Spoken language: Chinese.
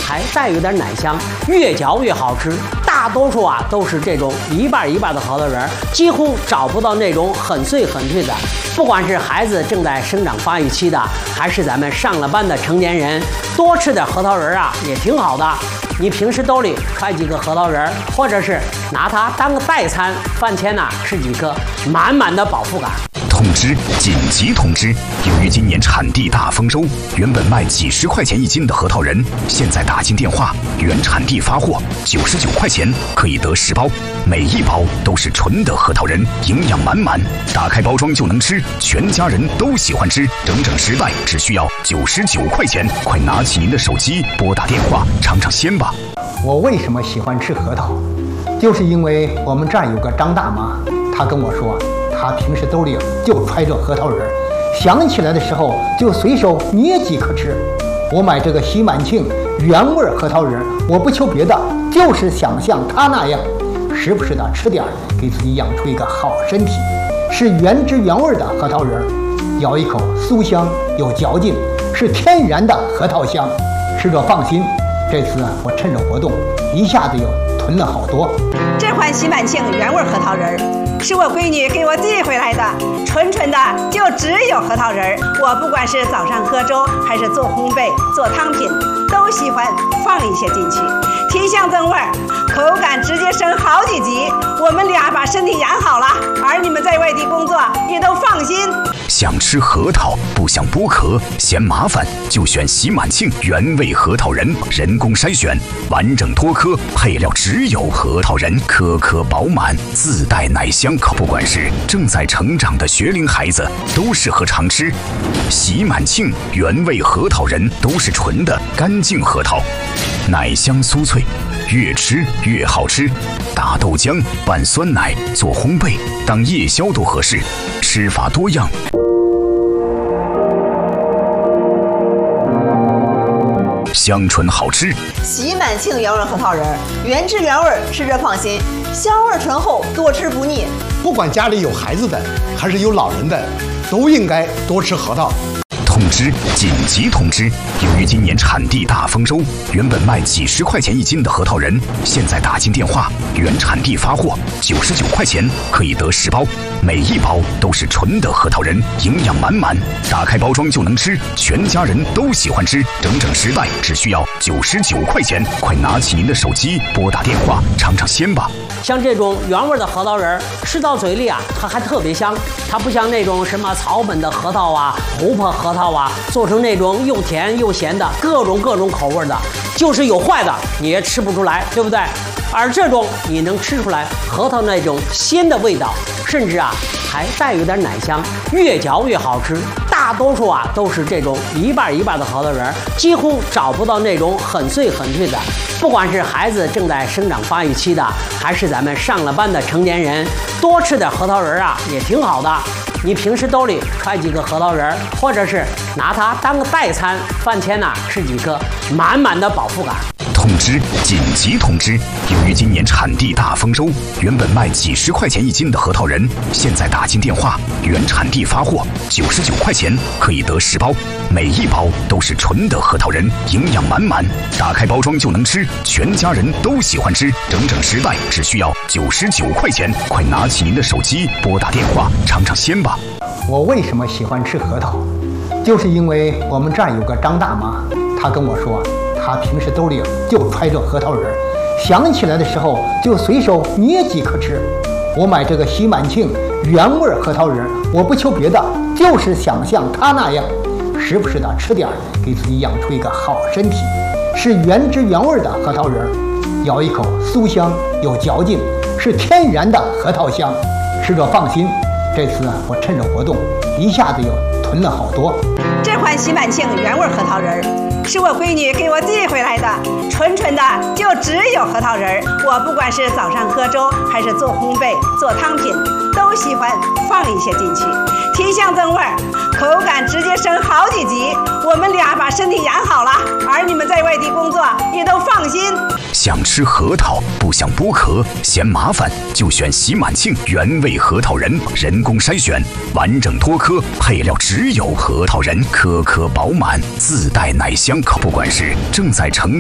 还带有点奶香，越嚼越好吃。大多数都是这种一半一半的核桃仁，几乎找不到那种很碎的。不管是孩子正在生长发育期的，还是咱们上了班的成年人，多吃点核桃仁也挺好的。你平时兜里揣几个核桃仁，或者是拿它当个代餐，饭前吃几颗，满满的饱腹感。 通知！紧急通知！由于今年产地大丰收，原本卖几十块钱一斤的核桃仁，现在打进电话，原产地发货，99块钱可以得10包，每一包都是纯的核桃仁，营养满满，打开包装就能吃，全家人都喜欢吃，整整10袋，只需要99块钱，快拿起您的手机拨打电话尝尝鲜吧。 我为什么喜欢吃核桃？就是因为我们这儿有个张大妈，她跟我说，她平时兜里就揣着核桃仁，想起来的时候就随手捏几颗吃。我买这个喜满庆原味核桃仁，我不求别的，就是想像她那样，时不时的吃点，给自己养出一个好身体。是原汁原味的核桃仁，咬一口酥香有嚼劲，是天然的核桃香，吃着放心。这次我趁着活动，一下子又囤了好多。 这款喜满庆原味核桃仁是我闺女给我寄回来的，纯的就只有核桃仁。我不管是早上喝粥，还是做烘焙、做汤品，都喜欢放一些进去，提香增味，口感直接升好几级。我们俩把身体养好了，儿女们在外地工作也都放心。 想吃核桃不想剥壳嫌麻烦，就选喜满庆原味核桃仁，人工筛选，完整脱壳，配料只有核桃仁，颗颗饱满，自带奶香，不管是正在成长的学龄孩子都适合常吃。喜满庆原味核桃仁都是纯的干净核桃，奶香酥脆，越吃越好吃。打豆浆、拌酸奶、做烘焙、当夜宵都合适，吃法多样。香醇好吃， 喜满庆原味核桃仁，原汁原味，吃着放心，香味醇厚，多吃不腻。 不管家里有孩子的还是有老人的，都应该多吃核桃。 通知！紧急通知！由于今年产地大丰收，原本卖几十块钱一斤的核桃仁，现在打进电话，原产地发货，99块钱可以得10包，每一包都是纯的核桃仁，营养满满，打开包装就能吃，全家人都喜欢吃，整整10袋，只需要99块钱，快拿起您的手机拨打电话尝尝鲜吧。 像这种原味的核桃仁，吃到嘴里它还特别香，它不像那种什么草本的核桃琥珀核桃做成那种又甜又咸的各种口味的，就是有坏的你也吃不出来，对不对？而这种你能吃出来核桃那种鲜的味道，甚至还带有点奶香，越嚼越好吃。大多数都是这种一半一半的核桃仁，几乎找不到那种很碎的。不管是孩子正在生长发育期的，还是咱们上了班的成年人，多吃点核桃仁也挺好的。你平时兜里揣几个核桃仁，或者是拿它当个代餐，饭前吃几颗，满满的饱腹感。 通知！紧急通知！由于今年产地大丰收，原本卖几十块钱一斤的核桃仁，现在打进电话，原产地发货，99块钱可以得10包，每一包都是纯的核桃仁，营养满满，打开包装就能吃，全家人都喜欢吃，整整10袋，只需要99块钱，快拿起您的手机拨打电话尝尝鲜吧。 我为什么喜欢吃核桃？就是因为我们这儿有个张大妈，她跟我说，她平时兜里就揣着核桃仁，想起来的时候就随手捏几颗吃。我买这个喜满庆原味核桃仁，我不求别的，就是想像她那样，时不时的吃点，给自己养出一个好身体。是原汁原味的核桃仁，咬一口酥香有嚼劲，是天然的核桃香，吃着放心。这次我趁着活动，一下子又囤了好多。 这款喜满庆原味核桃仁是我闺女给我寄回来的，纯的就只有核桃仁。我不管是早上喝粥，还是做烘焙、做汤品，都喜欢放一些进去，提香增味，口感直接升好几级。我们俩把身体养好了，儿女们在外地工作也都放心。 想吃核桃不想剥壳嫌麻烦，就选喜满庆原味核桃仁，人工筛选，完整脱壳，配料只有核桃仁，颗颗饱满，自带奶香，不管是正在成